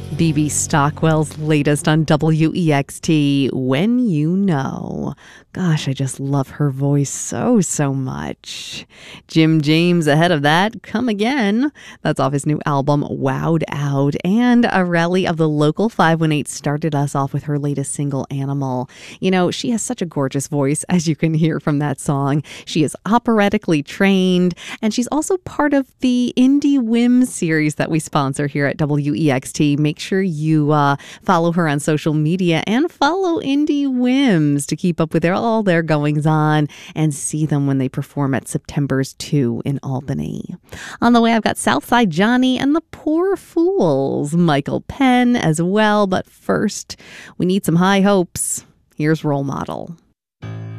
BB Stockwell's latest on WEXT, When You Know. Gosh, I just love her voice so much. Jim James ahead of that, Come Again. That's off his new album, Wowed Out. And Areli of the Local 518 started us off with her latest single, Animal. You know, she has such a gorgeous voice, as you can hear from that song. She is operatically trained, and she's also part of the Indie Whims series that we sponsor here at WEXT. Make sure you follow her on social media and follow Indie Whims to keep up with all their goings on and see them when they perform at September's 2 in Albany. On the way, I've got Southside Johnny and the Poor Fools, Michael Penn as well. But first, we need some high hopes. Here's Role Model.